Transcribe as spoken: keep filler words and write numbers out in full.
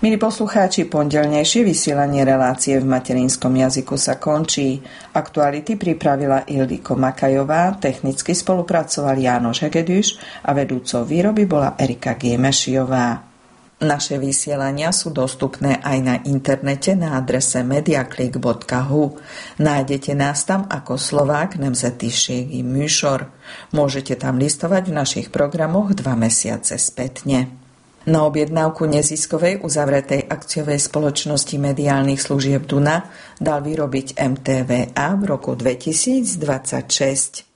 Milí poslucháči, pondelnejšie vysielanie relácie v materinskom jazyku sa končí. Aktuality pripravila Ildiko Makajová, technicky spolupracoval Jánoš Hegedüš a vedúcou výroby bola Erika Gémešiová. Naše vysielania sú dostupné aj na internete na adrese mediaclick bodka hu. Nájdete nás tam ako Slovák nemzetiségi műsor. Môžete tam listovať v našich programoch dva mesiace spätne. Na objednávku neziskovej uzavretej akciovej spoločnosti mediálnych služieb Duna dal vyrobiť em té vé á v roku dvetisícdvadsaťšesť.